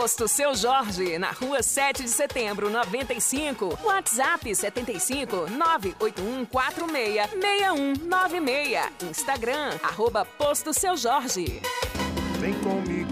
Posto Seu Jorge, na rua 7 de setembro, 95. WhatsApp 75 98146 6196. Instagram, @Posto Seu Jorge. Vem comigo.